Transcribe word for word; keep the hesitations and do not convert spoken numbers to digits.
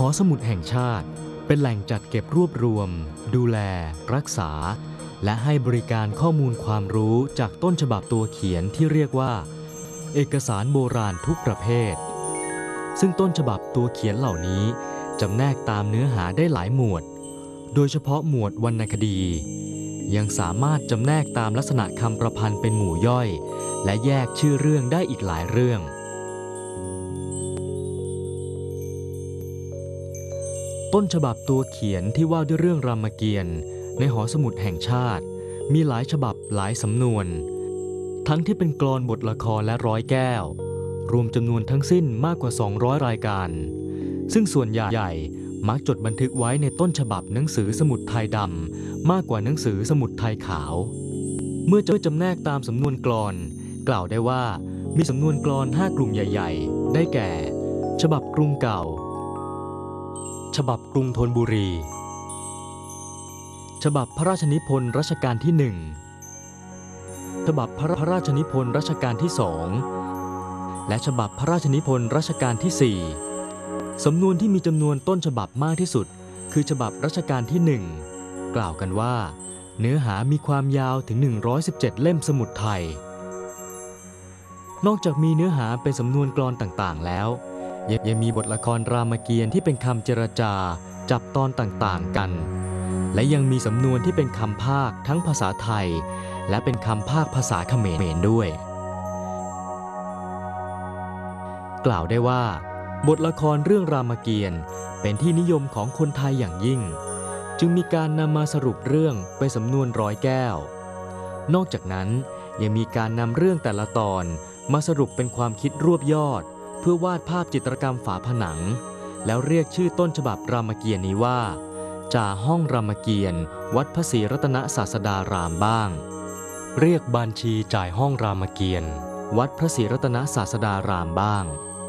หอสมุดแห่งชาติเป็นแหล่งจัดเก็บรวบรวมดูแลรักษาและให้บริการข้อมูลความรู้จากต้นฉบับตัวเขียนที่เรียกว่าเอกสารโบราณทุกประเภทซึ่งต้นฉบับตัวเขียนเหล่านี้จำแนกตามเนื้อหาได้หลายหมวดโดยเฉพาะหมวดวรรณคดียังสามารถจำแนกตามลักษณะคำประพันธ์เป็นหมู่ย่อยและแยกชื่อเรื่องได้อีกหลายเรื่องต้นฉบับตัวเขียนที่ว่าด้วยเรื่องรามเกียรติ์ในหอสมุดแห่งชาติมีหลายฉบับหลายสำนวนทั้งที่เป็นกลอนบทละครและร้อยแก้วรวมจำนวนทั้งสิ้นมากกว่าสองร้อยรายการซึ่งส่วนใหญ่มักจดบันทึกไว้ในต้นฉบับหนังสือสมุดไทยดำมากกว่าหนังสือสมุดไทยขาวเมื่อจะจำแนกตามสำนวนกลอนกล่าวได้ว่ามีสำนวนกลอนห้ากลุ่มใหญ่ๆได้แก่ฉบับกรุงเก่าฉบับกรุงธนบุรีฉบับพระราชนิพนธ์รัชกาลที่หนึ่งฉบับพระราชนิพนธ์รัชกาลที่สองและฉบับพระราชนิพนธ์รัชกาลที่สี่สำนวนที่มีจำนวนต้นฉบับมากที่สุดคือฉบับรัชกาลที่หนึ่งกล่าวกันว่าเนื้อหามีความยาวถึงหนึ่งร้อยสิบเจ็ดเล่มสมุดไทยนอกจากมีเนื้อหาเป็นสำนวนกลอนต่างๆแล้วยังมีบทละครรามเกียรติ์ที่เป็นคำเจรจาจับตอนต่างๆกันและยังมีสำนวนที่เป็นคำภาคทั้งภาษาไทยและเป็นคำภาคภาษาเขมรด้วยกล่าวได้ว่าบทละครเรื่องรามเกียรติ์เป็นที่นิยมของคนไทยอย่างยิ่งจึงมีการนำมาสรุปเรื่องเป็นสำนวนร้อยแก้วนอกจากนั้นยังมีการนำเรื่องแต่ละตอนมาสรุปเป็นความคิดรวบยอดเพื่อวาดภาพจิตรกรรมฝาผนังแล้วเรียกชื่อต้นฉบับรามเกียรติ์นี้ว่าจ่าห้องรามเกียรติ์วัดพระศรีรัตนศาสดารามบ้างเรียกบัญชีจ่ายห้องรามเกียรติ์วัดพระศรีรัตนศาสดารามบ้าง